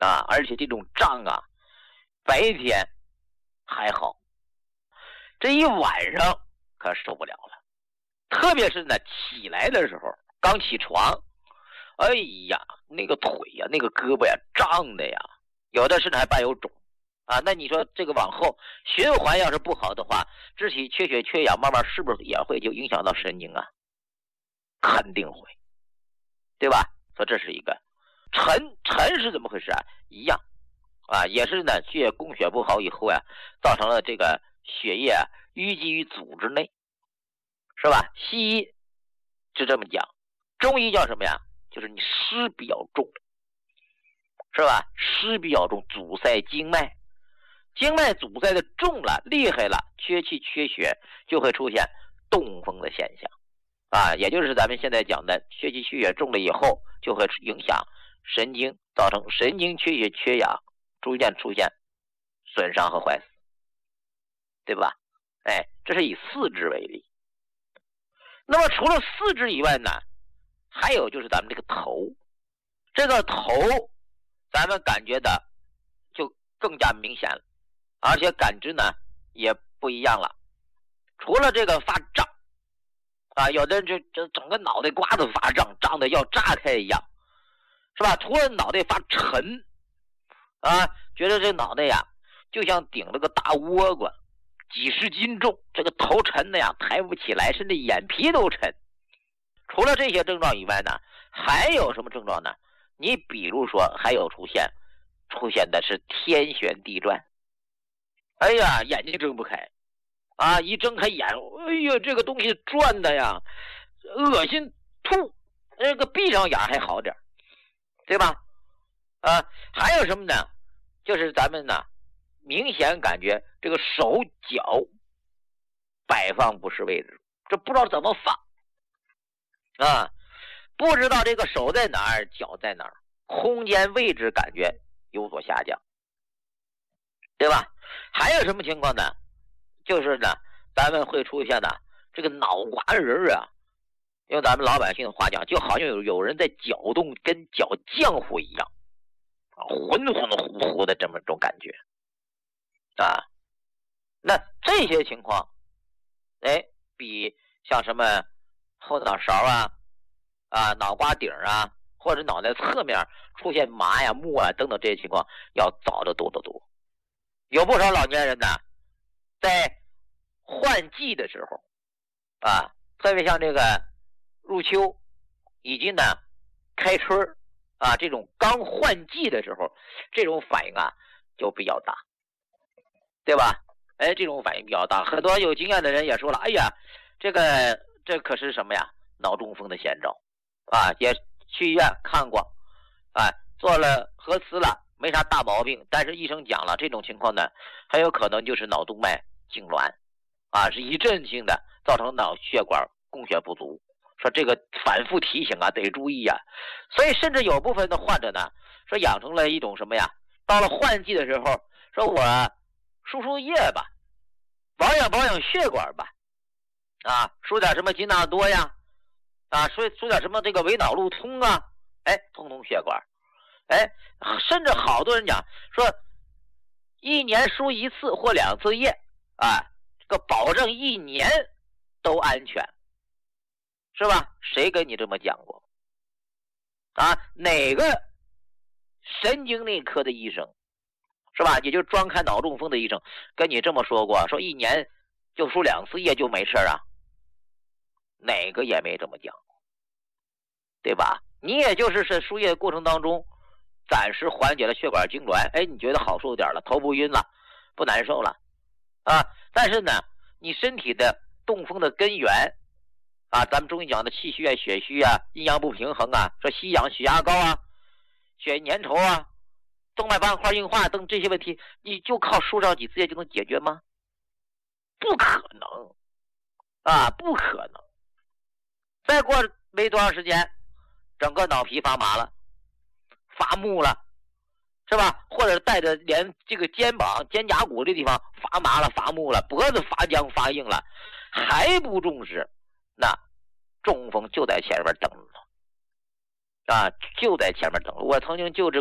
啊，而且这种胀啊，白天还好，这一晚上可受不了了。特别是呢，起来的时候，刚起床，哎呀，那个腿呀，那个胳膊呀，胀的呀，有的甚至还伴有肿啊。那你说这个往后循环要是不好的话，肢体缺血缺氧，慢慢是不是也会就影响到神经啊？肯定会，对吧？所以这是一个沉是怎么回事啊？一样啊，也是呢，血液供血不好以后呀，造成了这个血液啊淤积于组织内，是吧？西医是这么讲，中医叫什么呀？就是你湿比较重，是吧？湿比较重，阻塞经脉，经脉阻塞的重了，厉害了，缺气缺血，就会出现动风的现象啊，也就是咱们现在讲的缺气缺血重了以后，就会影响神经，造成神经缺血缺氧，逐渐出现损伤和坏死，对吧？哎，这是以四肢为例。那么除了四肢以外呢，还有就是咱们这个头，这个头咱们感觉的就更加明显了，而且感知呢也不一样了。除了这个发胀啊，有的人就整个脑袋瓜子发胀，胀得要炸开一样，是吧？除了脑袋发沉啊，觉得这脑袋呀就像顶了个大倭瓜，几十斤重，这个头沉的呀抬不起来，甚至眼皮都沉。除了这些症状以外呢，还有什么症状呢？你比如说还有出现的是天旋地转，哎呀，眼睛睁不开啊，一睁开眼，哎呀，这个东西转的呀，恶心吐，这个闭上眼还好点，对吧？啊，还有什么呢？就是咱们呢明显感觉这个手脚摆放不是位置，这不知道怎么放啊，不知道这个手在哪儿，脚在哪儿，空间位置感觉有所下降，对吧？还有什么情况呢？就是呢，咱们会出现呢这个脑瓜仁啊，用咱们老百姓的话讲，就好像有人在搅动，跟搅浆糊一样啊，浑浑乎乎的这么种感觉啊。那这些情况，哎，比像什么后脑勺啊、脑瓜顶啊，或者脑袋侧面出现麻呀、木啊等等这些情况要早得多得多。有不少老年人呢，在换季的时候啊，特别像这个入秋以及呢开春啊，这种刚换季的时候，这种反应啊就比较大，对吧？哎，这种反应比较大，很多有经验的人也说了，哎呀，这可是什么呀？脑中风的先兆啊，也去医院看过，啊，做了核磁了，没啥大毛病，但是医生讲了，这种情况呢，很有可能就是脑动脉痉挛啊，是一阵性的，造成脑血管供血不足。说这个反复提醒啊，得注意啊。所以甚至有部分的患者呢，说养成了一种什么呀？到了换季的时候，说我输液吧，保养血管吧，啊，输点什么金纳多呀，啊，输点什么这个维脑路通啊，哎，通血管，哎，甚至好多人讲说，一年输一次或2次液啊，这个保证1年都安全，是吧？谁跟你这么讲过啊？哪个神经内科的医生，是吧？也就是专看脑中风的医生跟你这么说过，说1年就输2次液就没事啊？哪个也没这么讲，对吧？你也就是输液过程当中暂时缓解了血管痉挛，哎，你觉得好受点了，头不晕了，不难受了啊。但是呢，你身体的中风的根源啊，咱们中医讲的气虚啊、血虚啊、阴阳不平衡啊，说吸氧、血压高啊、血粘稠啊、动脉斑块硬化等这些问题，你就靠输上几次液就能解决吗？不可能啊，不可能。再过没多长时间，整个脑皮发麻了，发木了，是吧？或者带着连这个肩膀、肩胛骨这地方发麻了、发木了，脖子发僵、发硬了，还不重视，那中风就在前面等着啊，就在前面等着。我曾经就职